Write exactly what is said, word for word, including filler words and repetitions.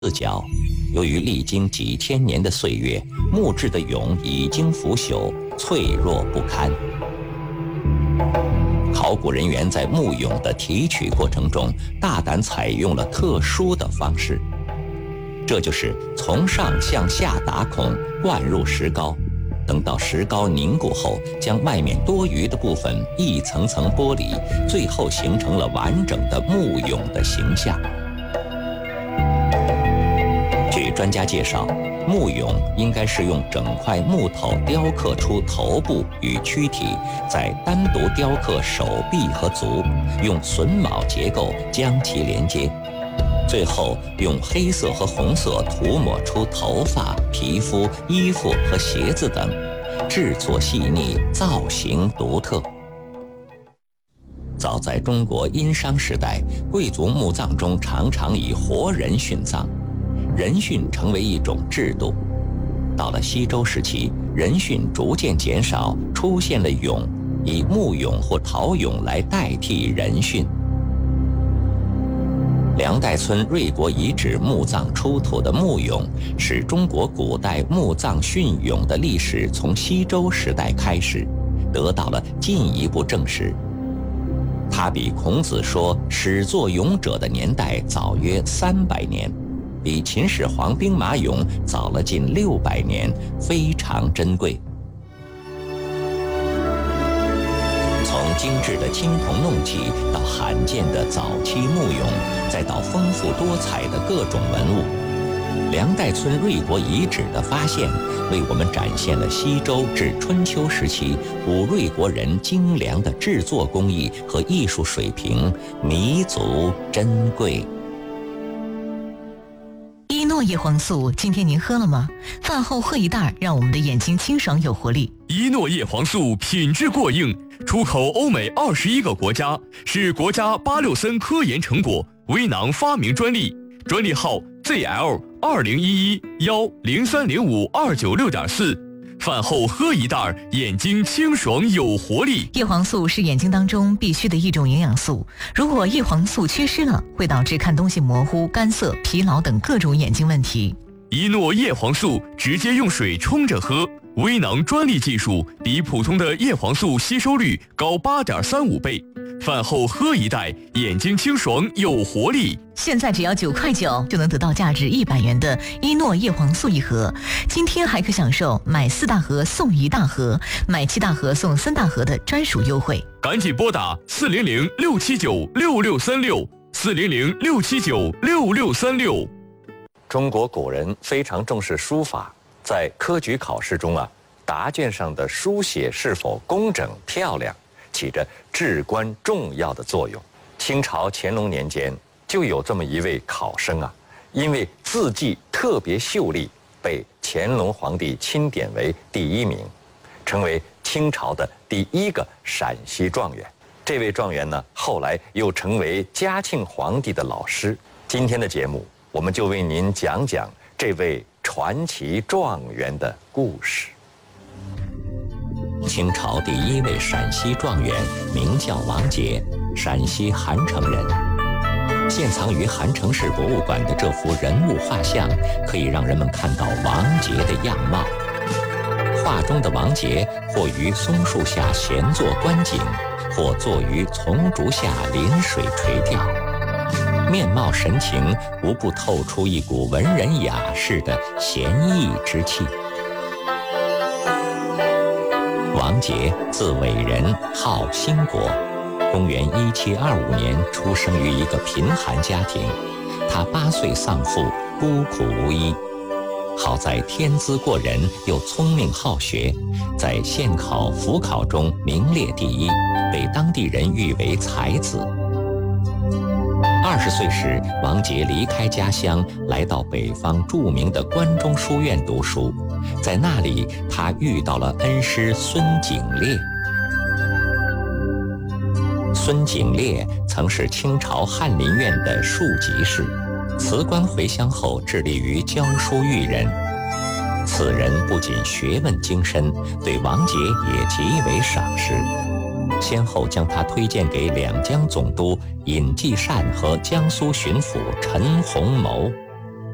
四角，由于历经几千年的岁月，木质的俑已经腐朽，脆弱不堪。考古人员在木俑的提取过程中，大胆采用了特殊的方式，这就是从上向下打孔，灌入石膏。等到石膏凝固后，将外面多余的部分一层层剥离，最后形成了完整的木俑的形象。据专家介绍，木俑应该是用整块木头雕刻出头部与躯体，再单独雕刻手臂和足，用榫卯结构将其连接，最后用黑色和红色涂抹出头发、皮肤、衣服和鞋子等，制作细腻，造型独特。早在中国殷商时代，贵族墓葬中常常以活人殉葬，人殉成为一种制度。到了西周时期，人殉逐渐减少，出现了俑，以木俑或陶俑来代替人殉。梁代村瑞国遗址墓葬出土的木俑，使中国古代墓葬殉俑的历史从西周时代开始，得到了进一步证实。它比孔子说始作俑者的年代早约三百年，比秦始皇兵马俑早了近六百年，非常珍贵。从精致的青铜弄器到罕见的早期木俑，再到丰富多彩的各种文物，梁代村瑞国遗址的发现，为我们展现了西周至春秋时期古瑞国人精良的制作工艺和艺术水平，弥足珍贵。 伊诺叶黄素，今天您喝了吗？饭后喝一袋，让我们的眼睛清爽有活力。 伊诺叶黄素品质过硬，出口欧美二十一个国家，是国家八六森科研成果，微囊发明专利，专利号 Z L 二零一一幺零三零五二九六点四。饭后喝一袋，眼睛清爽有活力。 叶黄素是眼睛当中必需的一种营养素，如果叶黄素缺失了，会导致看东西模糊、干涩、疲劳等各种眼睛问题。 一诺叶黄素直接用水冲着喝，微囊专利技术，比普通的叶黄素吸收率高 八点三五倍。饭后喝一袋，眼睛清爽有活力。 现在只要九块九就能得到价值一百元的伊诺叶黄素一盒，今天还可享受买四大盒送一大盒，买七大盒送三大盒的专属优惠。 赶紧拨打四零零六七九六六三六四零零六七九六六三六。 中国古人非常重视书法，在科举考试中啊，答卷上的书写是否工整漂亮，起着至关重要的作用。清朝乾隆年间就有这么一位考生啊，因为字迹特别秀丽，被乾隆皇帝钦点为第一名，成为清朝的第一个陕西状元。这位状元呢，后来又成为嘉庆皇帝的老师。今天的节目，我们就为您讲讲这位传奇状元的故事。清朝第一位陕西状元名叫王杰，陕西韩城人。现藏于韩城市博物馆的这幅人物画像，可以让人们看到王杰的样貌。画中的王杰或于松树下闲坐观景，或坐于丛竹下临水垂钓，面貌神情无不透出一股文人雅士的闲逸之气。王杰字伟人，号兴国，公元一七二五年出生于一个贫寒家庭。他八岁丧父，孤苦无依。好在天资过人，又聪明好学，在县考、府考中名列第一，被当地人誉为才子。二十岁时，王杰离开家乡，来到北方著名的关中书院读书。在那里，他遇到了恩师孙景烈。孙景烈曾是清朝翰林院的庶吉士，辞官回乡后致力于教书育人。此人不仅学问精深，对王杰也极为赏识，先后将他推荐给两江总督尹继善和江苏巡抚陈洪谋。